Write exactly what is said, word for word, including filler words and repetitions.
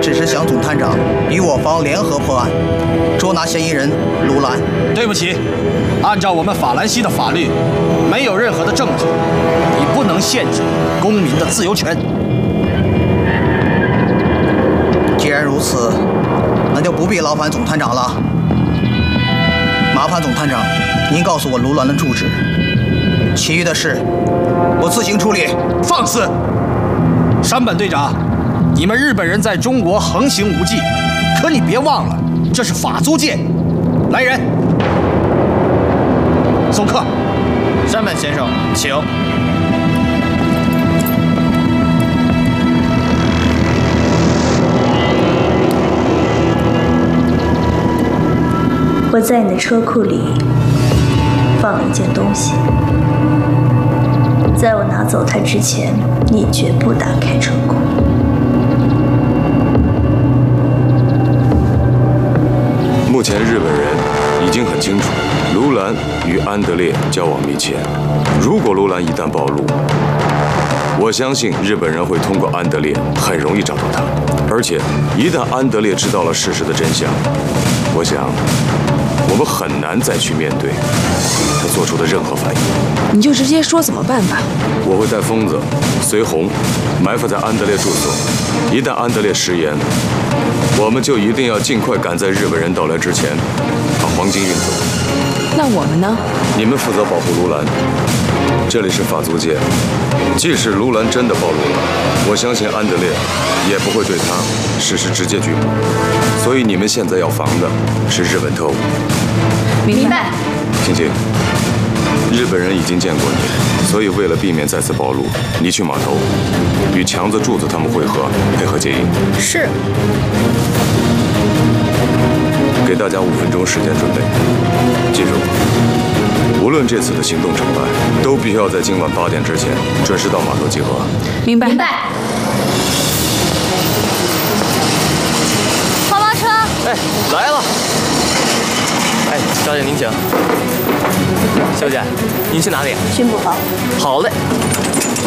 指示蒋总探长与我方联合破案，捉拿嫌疑人卢兰。 对不起，按照我们法兰西的法律，没有任何的证据，你不能限制公民的自由权。 既然如此，那就不必劳烦总探长了。麻烦总探长，您告诉我卢兰的住址，其余的事我自行处理。 放肆！山本队长，你们日本人在中国横行无忌，可你别忘了，这是法租界。来人，送客。 山本先生，请。 我在你的车库里放了一件东西，在我拿走它之前，你绝不打开车库。 目前日本人已经很清楚，卢兰与安德烈交往密切。如果卢兰一旦暴露，我相信日本人会通过安德烈很容易找到他。而且，一旦安德烈知道了事实的真相，我想我们很难再去面对他做出的任何反应。 你就直接说怎么办吧。 我会带疯子随红埋伏在安德烈住所，一旦安德烈食言，我们就一定要尽快赶在日本人到来之前把黄金运走。 那我们呢？ 你们负责保护卢兰。这里是法租界，即使卢兰真的暴露了，我相信安德烈也不会对他实施直接拘捕。所以你们现在要防的是日本特务。 明白。 青青，日本人已经见过你，所以为了避免再次暴露，你去码头与强子、柱子他们会合，配合接应。 是。 给大家五分钟时间准备。记住，无论这次的行动成败，都必须要在今晚八点之前准时到码头集合。 明白。 明白。花花车。 哎，来了。哎，小姐您请。小姐，您去哪里？ 巡捕房。 好嘞。